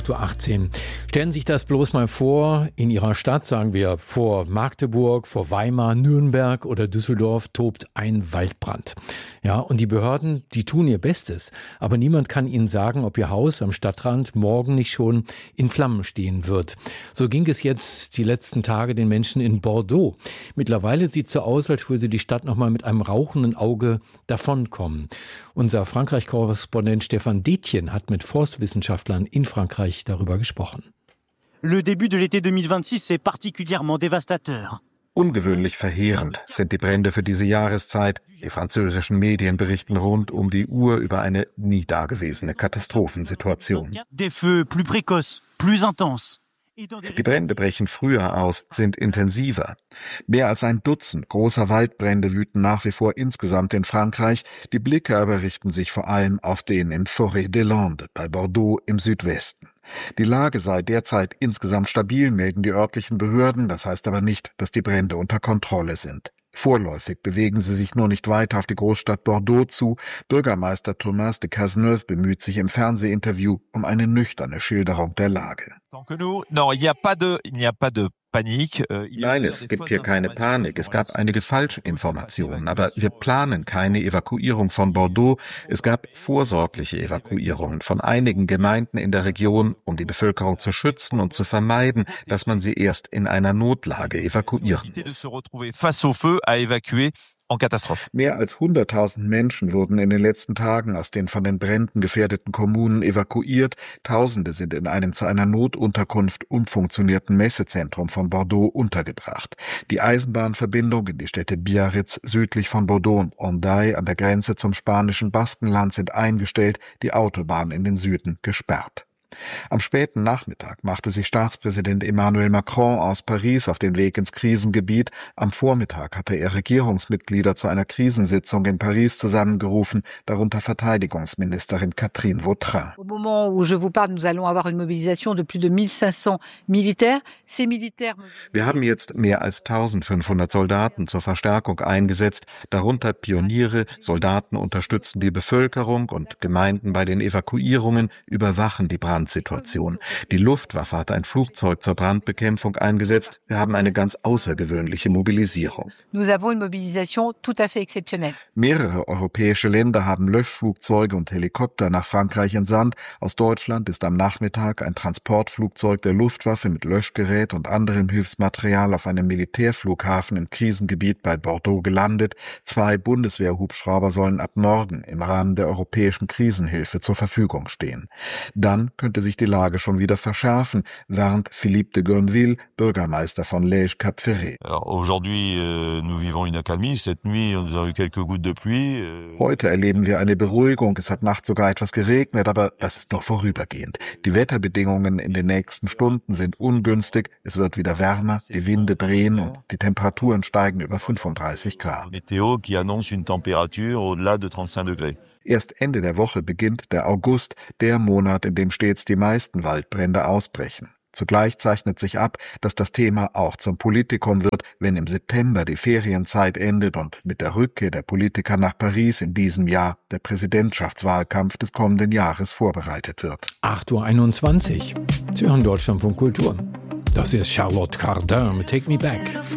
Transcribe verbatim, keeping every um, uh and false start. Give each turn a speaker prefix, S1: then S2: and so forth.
S1: acht Uhr achtzehn. Stellen Sie sich das bloß mal vor, in Ihrer Stadt, sagen wir vor Magdeburg, vor Weimar, Nürnberg oder Düsseldorf, tobt ein Waldbrand. Ja, und die Behörden, die tun ihr Bestes, aber niemand kann ihnen sagen, ob ihr Haus am Stadtrand morgen nicht schon in Flammen stehen wird. So ging es jetzt die letzten Tage den Menschen in Bordeaux. Mittlerweile sieht es so aus, als würde die Stadt noch mal mit einem rauchenden Auge davonkommen. Unser Frankreich-Korrespondent Stefan Detjen hat mit Forstwissenschaftlern in Frankreich darüber gesprochen.
S2: Le début de l'été deux mille vingt-six est particulièrement dévastateur.
S3: Ungewöhnlich verheerend sind die Brände für diese Jahreszeit. Die französischen Medien berichten rund um die Uhr über eine nie dagewesene Katastrophensituation.
S2: Des feux plus précoces, plus intenses.
S3: Die Brände brechen früher aus, sind intensiver. Mehr als ein Dutzend großer Waldbrände wüten nach wie vor insgesamt in Frankreich. Die Blicke aber richten sich vor allem auf den in Forêt des Landes bei Bordeaux im Südwesten. Die Lage sei derzeit insgesamt stabil, melden die örtlichen Behörden. Das heißt aber nicht, dass die Brände unter Kontrolle sind. Vorläufig bewegen sie sich nur nicht weiter auf die Großstadt Bordeaux zu. Bürgermeister Thomas de Cazeneuve bemüht sich im Fernsehinterview um eine nüchterne Schilderung der Lage. Nein, es gibt hier keine Panik. Es gab einige Falschinformationen, aber wir planen keine Evakuierung von Bordeaux. Es gab vorsorgliche Evakuierungen von einigen Gemeinden in der Region, um die Bevölkerung zu schützen und zu vermeiden, dass man sie erst in einer Notlage evakuieren muss. Mehr als hunderttausend Menschen wurden in den letzten Tagen aus den von den Bränden gefährdeten Kommunen evakuiert. Tausende sind in einem zu einer Notunterkunft umfunktionierten Messezentrum von Bordeaux untergebracht. Die Eisenbahnverbindung in die Städte Biarritz südlich von Bordeaux und Hendaye an der Grenze zum spanischen Baskenland sind eingestellt, die Autobahn in den Süden gesperrt. Am späten Nachmittag machte sich Staatspräsident Emmanuel Macron aus Paris auf den Weg ins Krisengebiet. Am Vormittag hatte er Regierungsmitglieder zu einer Krisensitzung in Paris zusammengerufen, darunter Verteidigungsministerin Catherine Vautrin.
S4: Au moment où je vous parle, nous allons avoir une mobilisation de plus de mille cinq cents militaires. Ces militaires...
S3: Wir haben jetzt mehr als eintausendfünfhundert Soldaten zur Verstärkung eingesetzt, darunter Pioniere. Soldaten unterstützen die Bevölkerung und Gemeinden bei den Evakuierungen, überwachen die Brand Situation. Die Luftwaffe hat ein Flugzeug zur Brandbekämpfung eingesetzt. Wir haben eine ganz außergewöhnliche Mobilisierung.
S4: Nous avons une mobilisation tout à fait exceptionnelle.
S3: Mehrere europäische Länder haben Löschflugzeuge und Helikopter nach Frankreich entsandt. Aus Deutschland ist am Nachmittag ein Transportflugzeug der Luftwaffe mit Löschgerät und anderem Hilfsmaterial auf einem Militärflughafen im Krisengebiet bei Bordeaux gelandet. Zwei Bundeswehrhubschrauber sollen ab morgen im Rahmen der europäischen Krisenhilfe zur Verfügung stehen. Dann könnte sich die Lage schon wieder verschärfen, warnt Philippe de Gonville, Bürgermeister von Lège-Cap-Ferré. Heute erleben wir eine Beruhigung. Es hat nachts sogar etwas geregnet, aber das ist nur vorübergehend. Die Wetterbedingungen in den nächsten Stunden sind ungünstig. Es wird wieder wärmer, die Winde drehen und die Temperaturen steigen über fünfunddreißig Grad. Erst Ende der Woche beginnt der August, der Monat, in dem stets die meisten Waldbrände ausbrechen. Zugleich zeichnet sich ab, dass das Thema auch zum Politikum wird, wenn im September die Ferienzeit endet und mit der Rückkehr der Politiker nach Paris in diesem Jahr der Präsidentschaftswahlkampf des kommenden Jahres vorbereitet wird.
S1: acht Uhr einundzwanzig. Sie hören Deutschlandfunk Kultur. Das ist Charlotte Cardin mit Take Me Back.